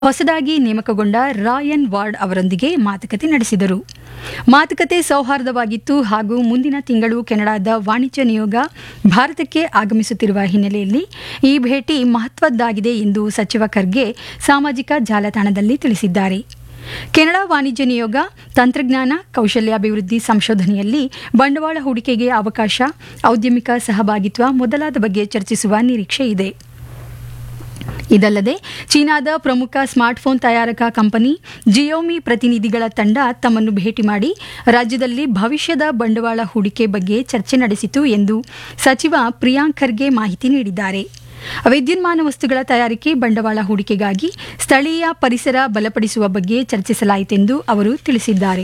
ಹೊಸದಾಗಿ ನೇಮಕಗೊಂಡ ರಾಯನ್ ವಾರ್ಡ್ ಅವರೊಂದಿಗೆ ಮಾತುಕತೆ ನಡೆಸಿದರು. ಮಾತುಕತೆ ಸೌಹಾರ್ದವಾಗಿತ್ತು ಹಾಗೂ ಮುಂದಿನ ತಿಂಗಳು ಕೆನಡಾದ ವಾಣಿಜ್ಯ ನಿಯೋಗ ಭಾರತಕ್ಕೆ ಆಗಮಿಸುತ್ತಿರುವ ಹಿನ್ನೆಲೆಯಲ್ಲಿ ಈ ಭೇಟಿ ಮಹತ್ವದ್ದಾಗಿದೆ ಎಂದು ಸಚಿವ ಖರ್ಗೆ ಸಾಮಾಜಿಕ ಜಾಲತಾಣದಲ್ಲಿ ತಿಳಿಸಿದ್ದಾರೆ. ಕೆನಡಾ ವಾಣಿಜ್ಯ ನಿಯೋಗ ತಂತ್ರಜ್ಞಾನ, ಕೌಶಲ್ಯಾಭಿವೃದ್ಧಿ, ಸಂಶೋಧನೆಯಲ್ಲಿ ಬಂಡವಾಳ ಹೂಡಿಕೆಗೆ ಅವಕಾಶ, ಔದ್ಯಮಿಕ ಸಹಭಾಗಿತ್ವ ಮೊದಲಾದ ಬಗ್ಗೆ ಚರ್ಚಿಸುವ ನಿರೀಕ್ಷೆ ಇದೆ. ಇದಲ್ಲದೆ ಚೀನಾದ ಪ್ರಮುಖ ಸ್ಮಾರ್ಟ್ಫೋನ್ ತಯಾರಕ ಕಂಪನಿ ಜಿಯೋಮಿ ಪ್ರತಿನಿಧಿಗಳ ತಂಡ ತಮ್ಮನ್ನು ಭೇಟಿ ಮಾಡಿ ರಾಜ್ಯದಲ್ಲಿ ಭವಿಷ್ಯದ ಬಂಡವಾಳ ಹೂಡಿಕೆ ಬಗ್ಗೆ ಚರ್ಚೆ ನಡೆಸಿತು ಎಂದು ಸಚಿವ ಪ್ರಿಯಾಂಕ್ ಖರ್ಗೆ ಮಾಹಿತಿ ನೀಡಿದ್ದಾರೆ. ವಿದ್ಯುನ್ಮಾನ ವಸ್ತುಗಳ ತಯಾರಿಕೆ ಬಂಡವಾಳ ಹೂಡಿಕೆಗಾಗಿ ಸ್ಥಳೀಯ ಪರಿಸರ ಬಲಪಡಿಸುವ ಬಗ್ಗೆ ಚರ್ಚಿಸಲಾಯಿತೆಂದು ಅವರು ತಿಳಿಸಿದ್ದಾರೆ.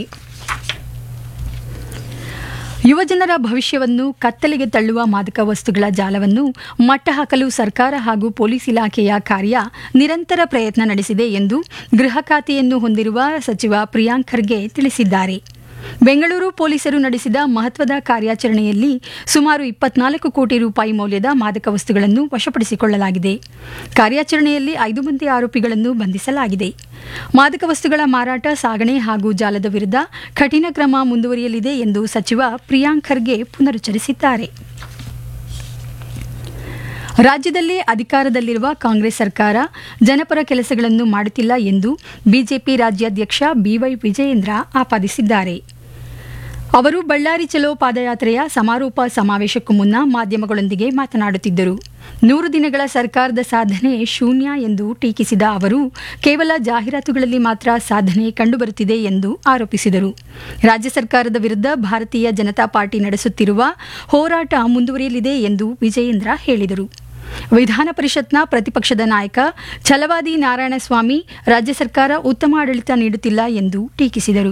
ಯುವಜನರ ಭವಿಷ್ಯವನ್ನು ಕತ್ತಲೆಗೆ ತಳ್ಳುವ ಮಾದಕ ವಸ್ತುಗಳ ಜಾಲವನ್ನು ಮಟ್ಟಹಾಕಲು ಸರ್ಕಾರ ಹಾಗೂ ಪೊಲೀಸ್ ಇಲಾಖೆಯ ಕಾರ್ಯ ನಿರಂತರ ಪ್ರಯತ್ನ ನಡೆಸಿದೆ ಎಂದು ಗೃಹ ಖಾತೆಯನ್ನು ಹೊಂದಿರುವ ಸಚಿವ ಪ್ರಿಯಾಂಕ್ ಖರ್ಗೆ ತಿಳಿಸಿದ್ದಾರೆ. ಬೆಂಗಳೂರು ಪೊಲೀಸರು ನಡೆಸಿದ ಮಹತ್ವದ ಕಾರ್ಯಾಚರಣೆಯಲ್ಲಿ ಸುಮಾರು 24 ಕೋಟಿ ರೂಪಾಯಿ ಮೌಲ್ಯದ ಮಾದಕ ವಸ್ತುಗಳನ್ನು ವಶಪಡಿಸಿಕೊಳ್ಳಲಾಗಿದೆ. ಕಾರ್ಯಾಚರಣೆಯಲ್ಲಿ 5 ಮಂದಿ ಆರೋಪಿಗಳನ್ನು ಬಂಧಿಸಲಾಗಿದೆ. ಮಾದಕ ವಸ್ತುಗಳ ಮಾರಾಟ, ಸಾಗಣೆ ಹಾಗೂ ಜಾಲದ ವಿರುದ್ಧ ಕಠಿಣ ಕ್ರಮ ಮುಂದುವರಿಯಲಿದೆ ಎಂದು ಸಚಿವ ಪ್ರಿಯಾಂಕ್ ಖರ್ಗೆ ಪುನರುಚ್ಚರಿಸಿದ್ದಾರೆ. ರಾಜ್ಯದಲ್ಲಿ ಅಧಿಕಾರದಲ್ಲಿರುವ ಕಾಂಗ್ರೆಸ್ ಸರ್ಕಾರ ಜನಪರ ಕೆಲಸಗಳನ್ನು ಮಾಡುತ್ತಿಲ್ಲ ಎಂದು ಬಿಜೆಪಿ ರಾಜ್ಯಾಧ್ಯಕ್ಷ ಬಿವೈ ವಿಜಯೇಂದ್ರ ಆಪಾದಿಸಿದ್ದಾರೆ. ಅವರು ಬಳ್ಳಾರಿ ಚಲೋ ಪಾದಯಾತ್ರೆಯ ಸಮಾರೋಪ ಸಮಾವೇಶಕ್ಕೂ ಮುನ್ನ ಮಾಧ್ಯಮಗಳೊಂದಿಗೆ ಮಾತನಾಡುತ್ತಿದ್ದರು. 100 ದಿನಗಳ ಸರ್ಕಾರದ ಸಾಧನೆ ಶೂನ್ಯ ಎಂದು ಟೀಕಿಸಿದ ಅವರು ಕೇವಲ ಜಾಹೀರಾತುಗಳಲ್ಲಿ ಮಾತ್ರ ಸಾಧನೆ ಕಂಡುಬರುತ್ತಿದೆ ಎಂದು ಆರೋಪಿಸಿದರು. ರಾಜ್ಯ ಸರ್ಕಾರದ ವಿರುದ್ಧ ಭಾರತೀಯ ಜನತಾ ಪಾರ್ಟಿ ನಡೆಸುತ್ತಿರುವ ಹೋರಾಟ ಮುಂದುವರಿಯಲಿದೆ ಎಂದು ವಿಜಯೇಂದ್ರ ಹೇಳಿದರು. ವಿಧಾನ ಪರಿಷತ್ನ ಪ್ರತಿಪಕ್ಷದ ನಾಯಕ ಛಲವಾದಿ ನಾರಾಯಣಸ್ವಾಮಿ ರಾಜ್ಯ ಸರ್ಕಾರ ಉತ್ತಮ ಆಡಳಿತ ನೀಡುತ್ತಿಲ್ಲ ಎಂದು ಟೀಕಿಸಿದರು.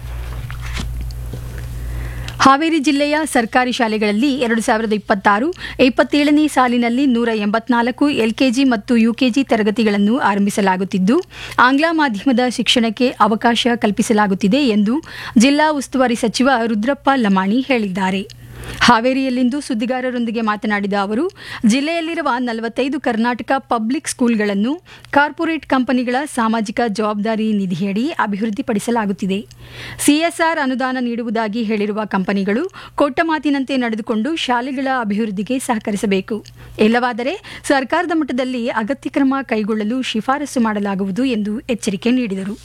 ಹಾವೇರಿ ಜಿಲ್ಲೆಯ ಸರ್ಕಾರಿ ಶಾಲೆಗಳಲ್ಲಿ 2026-27ನೇ ಸಾಲಿನಲ್ಲಿ 184 ಎಲ್ಕೆಜಿ ಮತ್ತು ಯುಕೆಜಿ ತರಗತಿಗಳನ್ನು ಆರಂಭಿಸಲಾಗುತ್ತಿದ್ದು, ಆಂಗ್ಲ ಮಾಧ್ಯಮದ ಶಿಕ್ಷಣಕ್ಕೆ ಅವಕಾಶ ಕಲ್ಪಿಸಲಾಗುತ್ತಿದೆ ಎಂದು ಜಿಲ್ಲಾ ಉಸ್ತುವಾರಿ ಸಚಿವ ರುದ್ರಪ್ಪ ಲಮಾಣಿ ಹೇಳಿದ್ದಾರೆ. ಹಾವೇರಿಯಲ್ಲಿಂದು ಸುದ್ದಿಗಾರರೊಂದಿಗೆ ಮಾತನಾಡಿದ ಅವರು, ಜಿಲ್ಲೆಯಲ್ಲಿರುವ 45 ಕರ್ನಾಟಕ ಪಬ್ಲಿಕ್ ಸ್ಕೂಲ್ಗಳನ್ನು ಕಾರ್ಪೊರೇಟ್ ಕಂಪನಿಗಳ ಸಾಮಾಜಿಕ ಜವಾಬ್ದಾರಿ ನಿಧಿಯಡಿ ಅಭಿವೃದ್ಧಿಪಡಿಸಲಾಗುತ್ತಿದೆ. ಸಿಎಸ್ಆರ್ ಅನುದಾನ ನೀಡುವುದಾಗಿ ಹೇಳಿರುವ ಕಂಪನಿಗಳು ಕೊಟ್ಟ ಮಾತಿನಂತೆ ನಡೆದುಕೊಂಡು ಶಾಲೆಗಳ ಅಭಿವೃದ್ಧಿಗೆ ಸಹಕರಿಸಬೇಕು. ಇಲ್ಲವಾದರೆ ಸರ್ಕಾರದ ಮಟ್ಟದಲ್ಲಿ ಅಗತ್ಯ ಕ್ರಮ ಕೈಗೊಳ್ಳಲು ಶಿಫಾರಸು ಮಾಡಲಾಗುವುದು ಎಂದು ಎಚ್ಚರಿಕೆ ನೀಡಿದರು.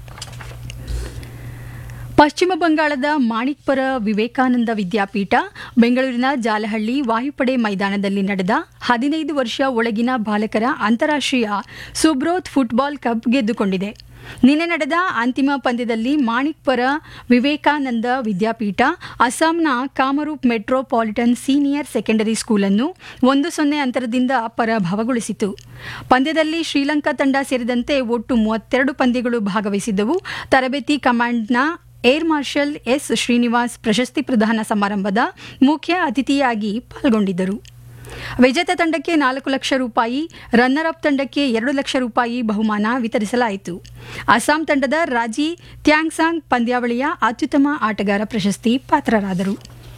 ಪಶ್ಚಿಮ ಬಂಗಾಳದ ಮಾಣಿಕ್ಪುರ ವಿವೇಕಾನಂದ ವಿದ್ಯಾಪೀಠ ಬೆಂಗಳೂರಿನ ಜಾಲಹಳ್ಳಿ ವಾಯುಪಡೆ ಮೈದಾನದಲ್ಲಿ ನಡೆದ 15 ವರ್ಷ ಒಳಗಿನ ಬಾಲಕರ ಅಂತಾರಾಷ್ಟ್ರೀಯ ಸುಬ್ರೋತ್ ಫುಟ್ಬಾಲ್ ಕಪ್ ಗೆದ್ದುಕೊಂಡಿದೆ. ನಿನ್ನೆ ನಡೆದ ಅಂತಿಮ ಪಂದ್ಯದಲ್ಲಿ ಮಾಣಿಕ್ಪುರ ವಿವೇಕಾನಂದ ವಿದ್ಯಾಪೀಠ ಅಸ್ಸಾಂನ Kamrup metropolitan senior secondary school ಅನ್ನು 1-0 ಅಂತರದಿಂದ ಪರಾಭವಗೊಳಿಸಿತು. ಪಂದ್ಯದಲ್ಲಿ ಶ್ರೀಲಂಕಾ ತಂಡ ಸೇರಿದಂತೆ ಒಟ್ಟು 32 ಪಂದ್ಯಗಳು ಭಾಗವಹಿಸಿದ್ದವು. ತರಬೇತಿ ಕಮಾಂಡ್ನ ಏರ್ ಮಾರ್ಷಲ್ ಎಸ್ ಶ್ರೀನಿವಾಸ್ ಪ್ರಶಸ್ತಿ ಪ್ರದಾನ ಸಮಾರಂಭದ ಮುಖ್ಯ ಅತಿಥಿಯಾಗಿ ಪಾಲ್ಗೊಂಡಿದ್ದರು. ವಿಜೇತ ತಂಡಕ್ಕೆ 4 ಲಕ್ಷ ರೂಪಾಯಿ, ರನ್ನರ್ ಅಪ್ ತಂಡಕ್ಕೆ 2 ಲಕ್ಷ ರೂಪಾಯಿ ಬಹುಮಾನ ವಿತರಿಸಲಾಯಿತು. ಅಸ್ಸಾಂ ತಂಡದ ರಾಜಿ ತ್ಯಾಂಗ್ಸಾಂಗ್ ಪಂದ್ಯಾವಳಿಯ ಅತ್ಯುತ್ತಮ ಆಟಗಾರ ಪ್ರಶಸ್ತಿ ಪಾತ್ರರಾದರು.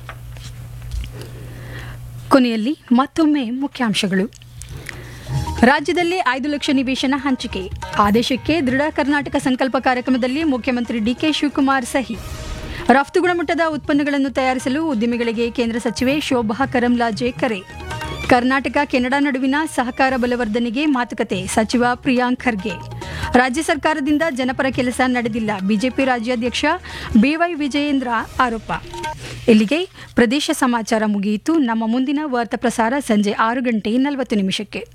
ಕೊನೆಯಲ್ಲಿ ಮತ್ತೊಮ್ಮೆ ಮುಖ್ಯಾಂಶಗಳು. ರಾಜ್ಯದಲ್ಲಿ 5 ಲಕ್ಷ ನಿವೇಶನ ಹಂಚಿಕೆ, ಆದೇಶಕ್ಕೆ ದೃಢ ಕರ್ನಾಟಕ ಸಂಕಲ್ಪ ಕಾರ್ಯಕ್ರಮದಲ್ಲಿ ಮುಖ್ಯಮಂತ್ರಿ ಡಿಕೆ ಶಿವಕುಮಾರ್ ಸಹಿ. ರಫ್ತು ಗುಣಮಟ್ಟದ ಉತ್ಪನ್ನಗಳನ್ನು ತಯಾರಿಸಲು ಉದ್ಯಮಿಗಳಿಗೆ ಕೇಂದ್ರ ಸಚಿವೆ ಶೋಭಾ ಕರಂದ್ಲಾಜೆ ಕರೆ. ಕರ್ನಾಟಕ ಕೆನಡಾ ನಡುವಿನ ಸಹಕಾರ ಬಲವರ್ಧನೆಗೆ ಮಾತುಕತೆ, ಸಚಿವ ಪ್ರಿಯಾಂಕ್ ಖರ್ಗೆ. ರಾಜ್ಯ ಸರ್ಕಾರದಿಂದ ಜನಪರ ಕೆಲಸ ನಡೆದಿಲ್ಲ, ಬಿಜೆಪಿ ರಾಜ್ಯಾಧ್ಯಕ್ಷ ಬಿವೈ ವಿಜಯೇಂದ್ರ ಆರೋಪ. ಇಲ್ಲಿಗೆ ಪ್ರದೇಶ ಸಮಾಚಾರ ಮುಗಿಯಿತು. ನಮ್ಮ ಮುಂದಿನ ವಾರ್ತಾ ಪ್ರಸಾರ ಸಂಜೆ 6:40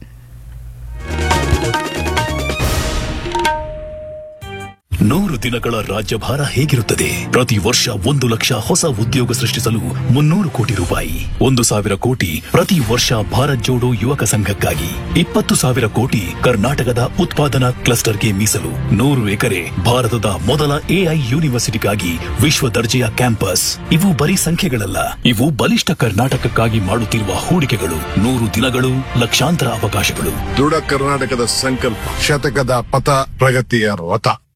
100 ದಿನಗಳ ರಾಜ್ಯಭಾರ ಹೇಗಿರುತ್ತದೆ? ಪ್ರತಿ ವರ್ಷ 1 ಲಕ್ಷ ಹೊಸ ಉದ್ಯೋಗ ಸೃಷ್ಟಿಸಲು 300 ಕೋಟಿ ರೂಪಾಯಿ, 1,000 ಕೋಟಿ ಪ್ರತಿ ವರ್ಷ ಭಾರತ್ ಜೋಡೋ ಯುವಕ ಸಂಘಕ್ಕಾಗಿ, 20,000 ಕೋಟಿ ಕರ್ನಾಟಕದ ಉತ್ಪಾದನಾ ಕ್ಲಸ್ಟರ್ಗೆ ಮೀಸಲು, 100 ಎಕರೆ ಭಾರತದ ಮೊದಲ ಎಐ ಯೂನಿವರ್ಸಿಟಿಗಾಗಿ ವಿಶ್ವ ದರ್ಜೆಯ ಕ್ಯಾಂಪಸ್. ಇವು ಬರೀ ಸಂಖ್ಯೆಗಳಲ್ಲ, ಇವು ಬಲಿಷ್ಠ ಕರ್ನಾಟಕಕ್ಕಾಗಿ ಮಾಡುತ್ತಿರುವ ಹೂಡಿಕೆಗಳು. 100 ದಿನಗಳು, ಲಕ್ಷಾಂತರ ಅವಕಾಶಗಳು. ದೃಢ ಕರ್ನಾಟಕದ ಸಂಕಲ್ಪ, ಶತಕದ ಪಥ, ಪ್ರಗತಿಯ ರಥ.